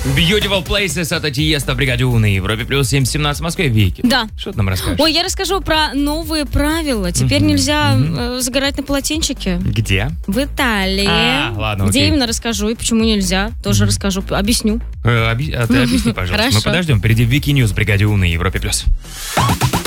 Beautiful Places от Тиеста в бригаде У на Европе плюс 7:17 в Москве. Вики. Да. Что ты нам расскажешь? Ой, я расскажу про новые правила. Теперь нельзя загорать на полотенчике. Где? В Италии. Ладно, Где окей. именно расскажу и почему нельзя, тоже расскажу, объясню. Ты объясни, пожалуйста. Хорошо. Мы подождем. Впереди Вики Ньюс в бригаде У на Европе плюс.